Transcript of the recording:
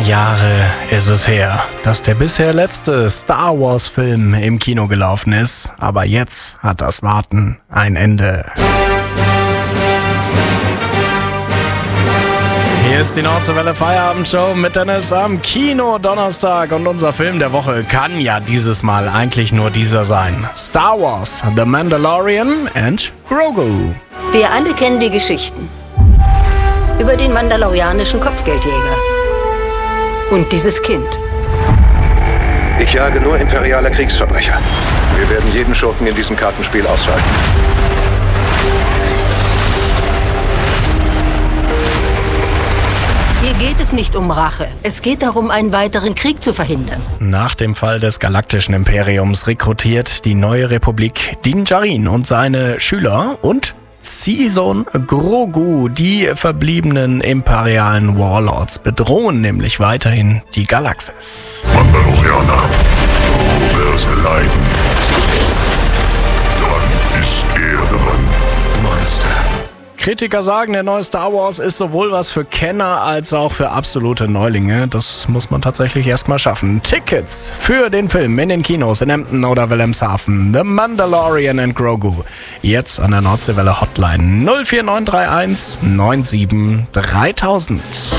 Jahre ist es her, dass der bisher letzte Star Wars Film im Kino gelaufen ist. Aber jetzt hat das Warten ein Ende. Hier ist die Nordseewelle Feierabendshow mit Dennis am Kino Donnerstag und unser Film der Woche kann ja dieses Mal eigentlich nur dieser sein. Star Wars, The Mandalorian and Grogu. Wir alle kennen die Geschichten über den mandalorianischen Kopfgeldjäger und dieses Kind. Ich jage nur imperiale Kriegsverbrecher. Wir werden jeden Schurken in diesem Kartenspiel ausschalten. Hier geht es nicht um Rache. Es geht darum, einen weiteren Krieg zu verhindern. Nach dem Fall des Galaktischen Imperiums rekrutiert die neue Republik Din Djarin und seine Schüler und Ziehsohn Grogu die verbliebenen imperialen Warlords, bedrohen nämlich weiterhin die Galaxis. Mandalorianer, du wirst leiden. Dann ist er dran. Monster. Kritiker sagen, der neue Star Wars ist sowohl was für Kenner als auch für absolute Neulinge. Das muss man tatsächlich erstmal schaffen. Tickets für den Film in den Kinos in Emden oder Wilhelmshaven. The Mandalorian and Grogu. Jetzt an der Nordseewelle Hotline 04931 97 3000.